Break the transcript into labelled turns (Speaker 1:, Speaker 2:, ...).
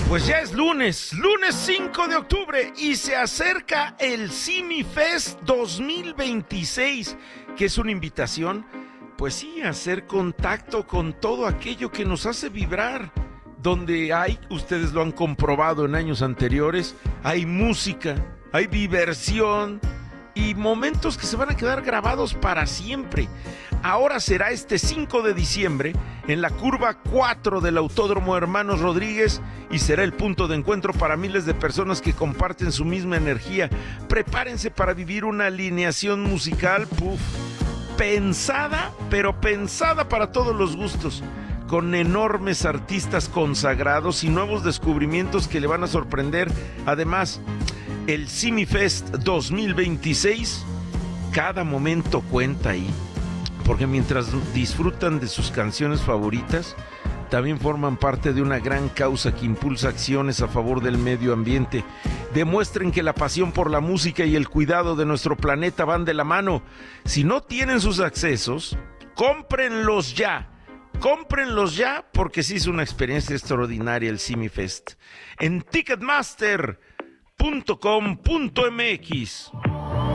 Speaker 1: Pues ya es lunes 5 de octubre y se acerca el Simi Fest 2026, que es una invitación, pues sí, a hacer contacto con todo aquello que nos hace vibrar, donde hay, ustedes lo han comprobado en años anteriores, hay música, hay diversión y momentos que se van a quedar grabados para siempre. Ahora será este 5 de diciembre en la curva 4 del Autódromo Hermanos Rodríguez y será el punto de encuentro para miles de personas que comparten su misma energía. Prepárense para vivir una alineación musical, pensada, pero pensada para todos los gustos, con enormes artistas consagrados y nuevos descubrimientos que le van a sorprender. Además, el Simi Fest 2026, cada momento cuenta ahí, porque mientras disfrutan de sus canciones favoritas, también forman parte de una gran causa que impulsa acciones a favor del medio ambiente. Demuestren que la pasión por la música y el cuidado de nuestro planeta van de la mano. Si no tienen sus accesos, cómprenlos ya. Cómprenlos ya, porque sí es una experiencia extraordinaria el Simi Fest. En ticketmaster.com.mx.